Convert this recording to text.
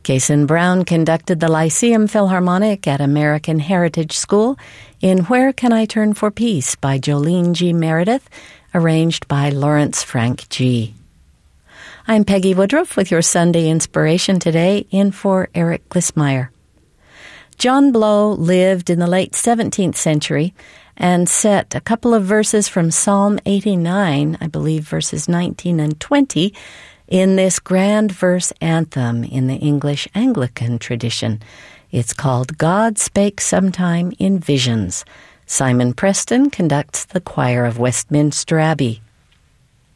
Cason Brown conducted the Lyceum Philharmonic at American Heritage School in Where Can I Turn for Peace by Jolene G. Meredith, arranged by Lawrence Frank G. I'm Peggy Woodruff with your Sunday Inspiration today, in for Eric Glissmeyer. John Blow lived in the late 17th century and set a couple of verses from Psalm 89, I believe verses 19 and 20, in this grand verse anthem in the English Anglican tradition. It's called God Spake Sometime in Visions. Simon Preston conducts the choir of Westminster Abbey.